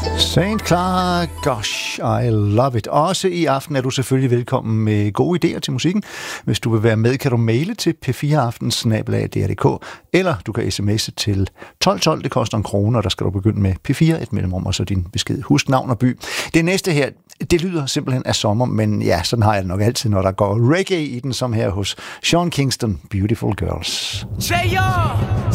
St. Clara, gosh, I love it. Også i aften er du selvfølgelig velkommen med gode idéer til musikken. Hvis du vil være med, kan du maile til p4aften@dr.dk, eller du kan sms'e til 1212. Det koster 1 krone, og der skal du begynde med P4, et mellemrum, og så din besked. Husk navn og by. Det næste her, det lyder simpelthen af sommer, men ja, sådan har jeg det nok altid, når der går reggae i den, som her hos Sean Kingston, Beautiful Girls. J.O.